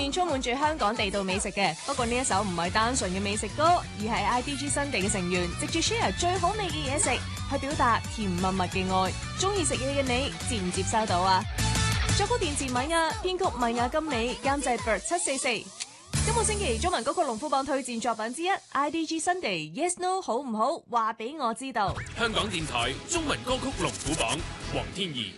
面充滿住香港地道美食嘅。不過呢一首唔係單純嘅美食歌，而係 IDG 新地嘅成員藉住 share 最好味嘅嘢食，去表達甜蜜蜜嘅愛。中意食嘢嘅你，接唔接收到啊？作曲電視米亞，編曲米亞金美，監製 Bird 744。今個星期中文歌曲龍虎榜推薦作品之一 IDG 新地 Yes No 好唔好？話俾我知道。 香港電台中文歌曲龍虎榜，黃天怡。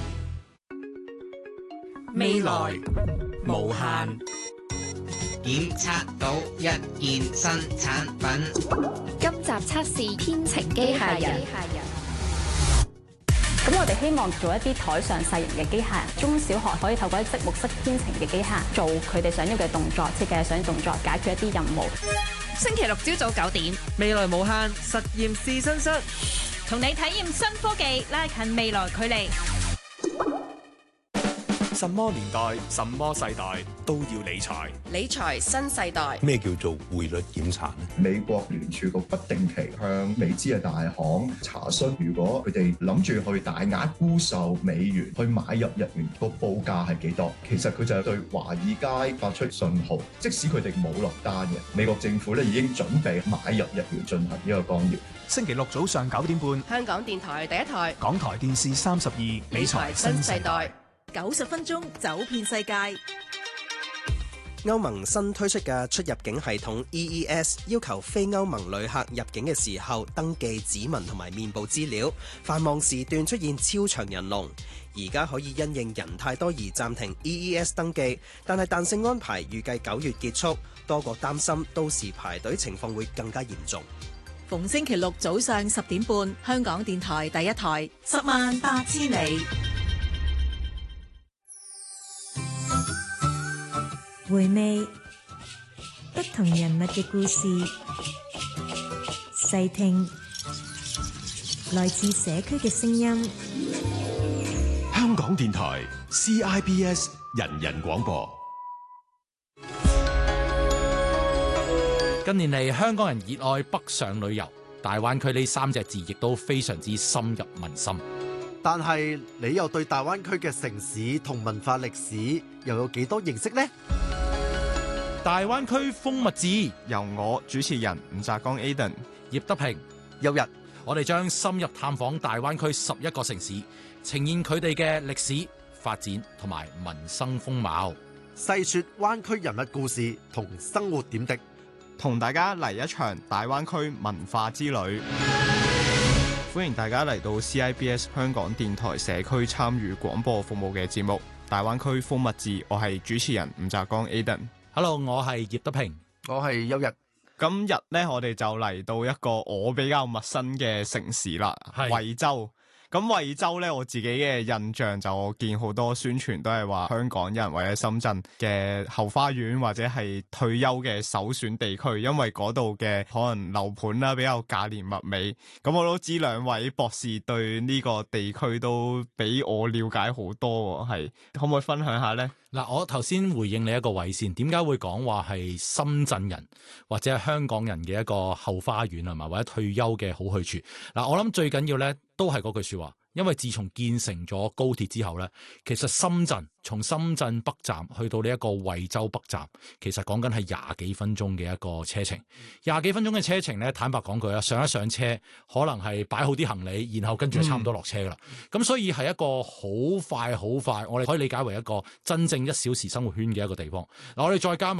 未來無限， 檢測到一件新產品。 今集測試編程機械人。 咁我哋希望做一啲台上細型嘅機械人，中小學可以透過一積木式編程嘅機械人，做佢哋想要嘅動作，設計想要動作，解決一啲任務。 星期六朝早9點，未來無限實驗試身室， 同你體驗新科技，拉近未來距離。 什麼年代、什麼世代都要理財。 理財新世代。 咩叫做匯率檢查呢？ 美國聯儲局不定期向美資嘅大行查詢，如果佢哋諗住去大額沽售美元，去買入日元，個報價係幾多？其實佢就係對華爾街發出信號，即使佢哋冇落單嘅，美國政府咧已經準備買入日元進行呢個干擾。 星期六早上9點半， 香港電台第一台， 港台電視32，理財新世代。 90分鐘走遍世界。 歐盟新推出嘅出入境系統 EES 要求非歐盟旅客入境嘅時候登記指紋同埋面部資料，繁忙時段出現超長人龍。而家可以因應人太多而暫停 EES 登記，但係彈性安排預計9月結束，多個擔心到時排隊情況會更加嚴重。 逢星期六早上10點半，香港電台第一台，108000里。 回味不同人物嘅故事，細聽來自社區嘅聲音。 香港電台 CIBS 人人廣播。 近年嚟，香港人熱愛北上旅遊，大灣區呢3隻字亦都非常之深入民心。 但係你又對大灣區嘅城市同文化歷史又有幾多認識呢？ 大灣區風物誌由我主持人吳澤剛 Aden、 葉德平、 休日， 我哋將深入探訪大灣區11個城市，呈現佢哋嘅歷史發展同埋民生風貌， 細說灣區人物故事同生活點滴， 同大家嚟一場大灣區文化之旅。歡迎大家嚟到 CIBS 香港電台社區參與廣播服務嘅節目《大灣區風物誌》，我係主持人吳澤剛 Aden。Hello， 我係葉德平， 我係休日。 今日呢，我哋就嚟到一個我比較陌生嘅城市啦，惠州。咁惠州呢，我自己嘅印象就我見好多宣傳都係話香港人或者深圳嘅後花園或者係退休嘅首選地區，因為嗰度嘅可能樓盤啦比較價廉物美。咁我都知兩位博士對呢個地區都比我了解好多，係可唔可以分享下呢？ 嗱，我頭先回應你一個位先，點解會講話係深圳人或者係香港人嘅一個後花園係嘛，或者退休嘅好去處？嗱，我諗最緊要咧都係嗰句說話，因為自從建成咗高鐵之後咧，其實從深圳北站去到呢一個惠州北站，其實講緊係20幾分鐘嘅一個車程。20幾分鐘嘅車程咧，坦白講句啊，上一上車可能係擺好啲行李，然後跟住就差唔多落車噶啦。咁所以係一個好快，我哋可以理解為一個真正1小時生活圈嘅一個地方。嗱，我哋再加埋